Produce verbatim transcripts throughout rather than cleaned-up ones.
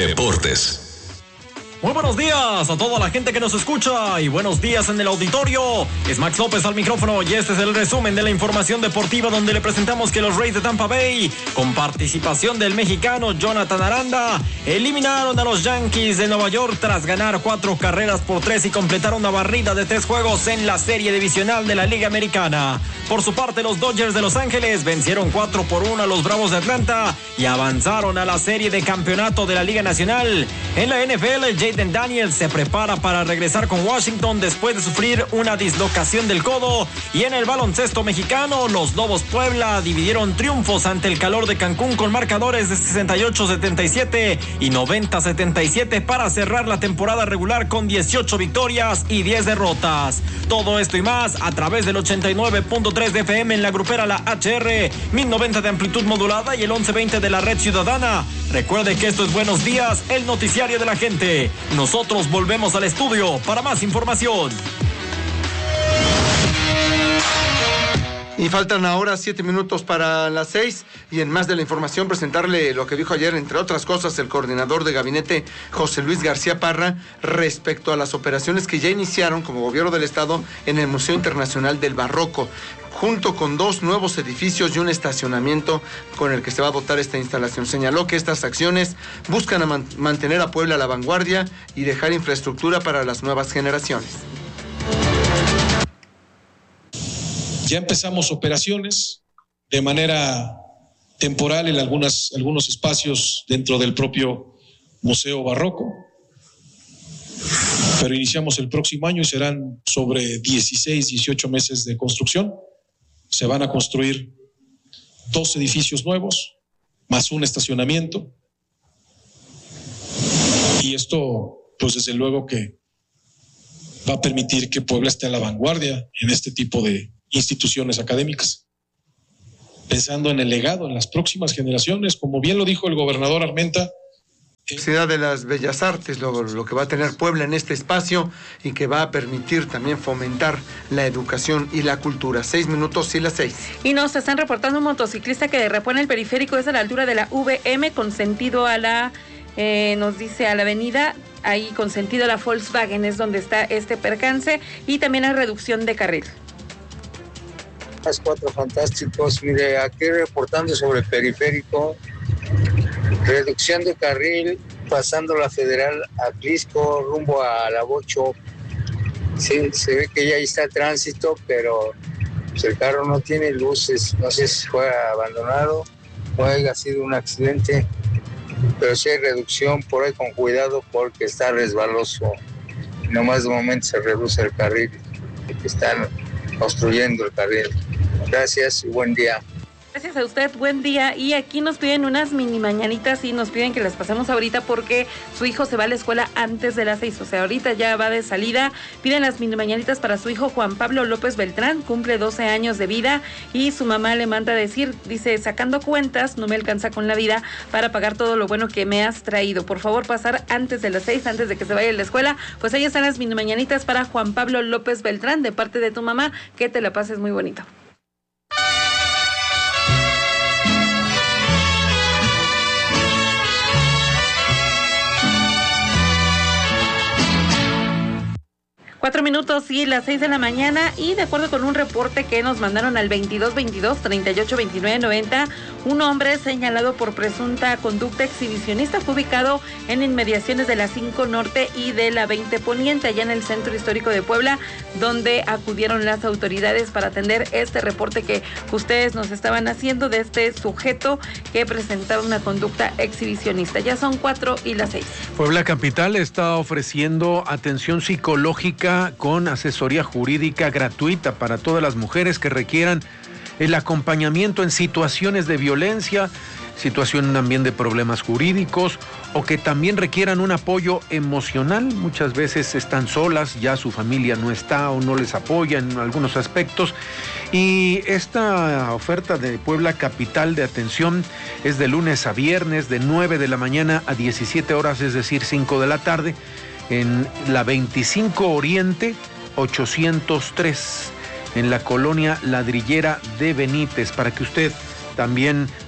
Deportes. Muy buenos días a toda la gente que nos escucha y buenos días en el auditorio. Es Max López al micrófono y este es el resumen de la información deportiva donde le presentamos que los Rays de Tampa Bay, con participación del mexicano Jonathan Aranda, eliminaron a los Yankees de Nueva York tras ganar cuatro carreras por tres y completar una barrida de tres juegos en la serie divisional de la Liga Americana. Por su parte, los Dodgers de Los Ángeles vencieron cuatro por uno a los Bravos de Atlanta y avanzaron a la serie de campeonato de la Liga Nacional. En la N F L, Jaden Daniels se prepara para regresar con Washington después de sufrir una dislocación del codo. Y en el baloncesto mexicano, los Lobos Puebla dividieron triunfos ante el Calor de Cancún con marcadores de sesenta y ocho a setenta y siete y noventa a setenta y siete para cerrar la temporada regular con dieciocho victorias y diez derrotas. Todo esto y más a través del ochenta y nueve punto tres de F M en la grupera La H R, mil noventa de amplitud modulada y el once veinte de la red ciudadana. Recuerde que esto es Buenos Días, el noticiario de la gente. Nosotros volvemos al estudio para más información. Y faltan ahora siete minutos para las seis y en más de la información presentarle lo que dijo ayer, entre otras cosas, el coordinador de gabinete José Luis García Parra respecto a las operaciones que ya iniciaron como gobierno del estado en el Museo Internacional del Barroco, junto con dos nuevos edificios y un estacionamiento con el que se va a dotar esta instalación. Señaló que estas acciones buscan a man- mantener a Puebla a la vanguardia y dejar infraestructura para las nuevas generaciones. Ya empezamos operaciones de manera temporal en algunas, algunos espacios dentro del propio Museo Barroco, pero iniciamos el próximo año y serán sobre dieciséis, dieciocho meses de construcción. Se van a construir dos edificios nuevos, más un estacionamiento. Y esto, pues desde luego que va a permitir que Puebla esté a la vanguardia en este tipo de instituciones académicas, pensando en el legado, en las próximas generaciones, como bien lo dijo el gobernador Armenta. Ciudad de las Bellas Artes, lo, lo que va a tener Puebla en este espacio y que va a permitir también fomentar la educación y la cultura. Seis minutos y las seis. Y nos están reportando un motociclista que derrapó en el periférico, es a la altura de la V M, con sentido a la, eh, nos dice a la avenida, ahí con sentido a la Volkswagen es donde está este percance, y también hay reducción de carril. Cuatro fantásticos, mire, aquí reportando sobre el periférico, reducción de carril, pasando la Federal a Clisco, rumbo a la Bocho. Sí, se ve que ya ahí está tránsito, pero pues el carro no tiene luces, no sé si fue abandonado o haya sido un accidente, pero sí hay reducción, por ahí con cuidado porque está resbaloso. Nomás de momento se reduce el carril, que están construyendo el carril. Gracias y buen día. Gracias a usted, buen día. Y aquí nos piden unas mini mañanitas y nos piden que las pasemos ahorita porque su hijo se va a la escuela antes de las seis, o sea, ahorita ya va de salida. Piden las mini mañanitas para su hijo Juan Pablo López Beltrán, cumple doce años de vida y su mamá le manda a decir, dice, sacando cuentas, no me alcanza con la vida para pagar todo lo bueno que me has traído. Por favor, pasar antes de las seis, antes de que se vaya a la escuela. Pues ahí están las mini mañanitas para Juan Pablo López Beltrán, de parte de tu mamá, que te la pases muy bonito. Cuatro minutos y las seis de la mañana, y de acuerdo con un reporte que nos mandaron al veintidós veintidós treinta y ocho veintinueve noventa, un hombre señalado por presunta conducta exhibicionista fue ubicado en inmediaciones de la cinco Norte y de la veinte Poniente, allá en el Centro Histórico de Puebla, donde acudieron las autoridades para atender este reporte que ustedes nos estaban haciendo de este sujeto que presentaba una conducta exhibicionista. Ya son cuatro y las seis. Puebla Capital está ofreciendo atención psicológica con asesoría jurídica gratuita para todas las mujeres que requieran el acompañamiento en situaciones de violencia, situación también de problemas jurídicos, o que también requieran un apoyo emocional. Muchas veces están solas, ya su familia no está o no les apoya en algunos aspectos. Y esta oferta de Puebla Capital de atención es de lunes a viernes, de nueve de la mañana a diecisiete horas, es decir, cinco de la tarde, en la veinticinco Oriente ochocientos tres, en la colonia Ladrillera de Benítez, para que usted también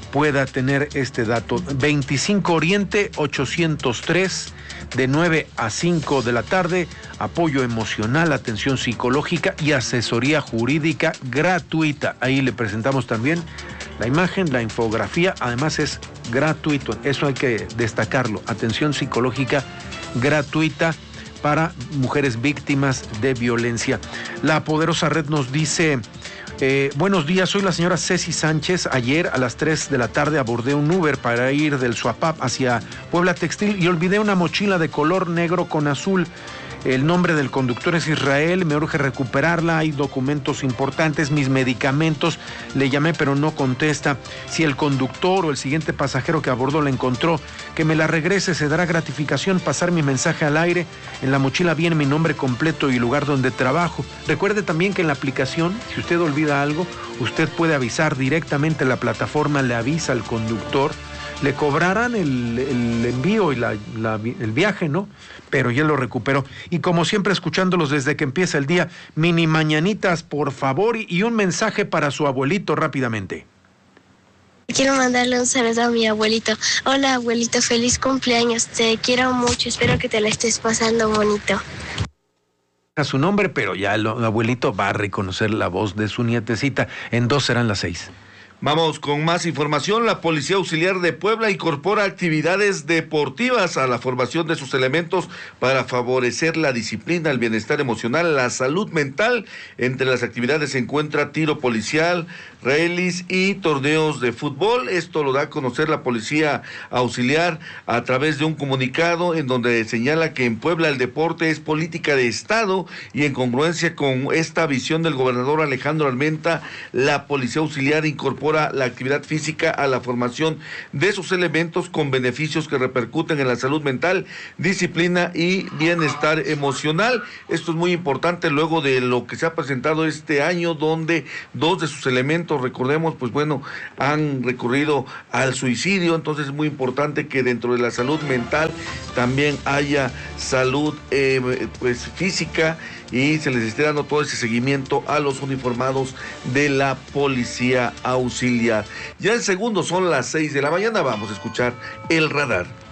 pueda tener este dato. veinticinco Oriente ochocientos tres, de nueve a cinco de la tarde, apoyo emocional, atención psicológica y asesoría jurídica gratuita. Ahí le presentamos también la imagen, la infografía, además es gratuito, eso hay que destacarlo, atención psicológica gratuita para mujeres víctimas de violencia. La poderosa red nos dice... Eh, buenos días, soy la señora Ceci Sánchez. Ayer a las tres de la tarde abordé un Uber para ir del Suapap hacia Puebla Textil y olvidé una mochila de color negro con azul. El nombre del conductor es Israel, me urge recuperarla, hay documentos importantes, mis medicamentos, le llamé pero no contesta. Si el conductor o el siguiente pasajero que abordó la encontró, que me la regrese, se dará gratificación, pasar mi mensaje al aire. En la mochila viene mi nombre completo y lugar donde trabajo. Recuerde también que en la aplicación, si usted olvida algo, usted puede avisar directamente, la plataforma le avisa al conductor, le cobrarán el, el envío y la, la, el viaje, ¿no? Pero ya lo recuperó. Y como siempre, escuchándolos desde que empieza el día, mini mañanitas, por favor, y un mensaje para su abuelito rápidamente. Quiero mandarle un saludo a mi abuelito. Hola, abuelito, feliz cumpleaños. Te quiero mucho, espero que te la estés pasando bonito. A su nombre, pero ya el abuelito va a reconocer la voz de su nietecita. En dos serán las seis. Vamos con más información. La Policía Auxiliar de Puebla incorpora actividades deportivas a la formación de sus elementos para favorecer la disciplina, el bienestar emocional, la salud mental. Entre las actividades se encuentra tiro policial, rallies y torneos de fútbol. Esto lo da a conocer la Policía Auxiliar a través de un comunicado en donde señala que en Puebla el deporte es política de Estado y en congruencia con esta visión del gobernador Alejandro Armenta, la Policía Auxiliar incorpora la actividad física a la formación de sus elementos con beneficios que repercuten en la salud mental, disciplina y bienestar emocional. Esto es muy importante luego de lo que se ha presentado este año, donde dos de sus elementos, recordemos, pues bueno, han recurrido al suicidio. Entonces es muy importante que dentro de la salud mental también haya salud eh, pues física, y se les esté dando todo ese seguimiento a los uniformados de la Policía Auxiliar. Ya en segundos son las seis de la mañana, vamos a escuchar el radar.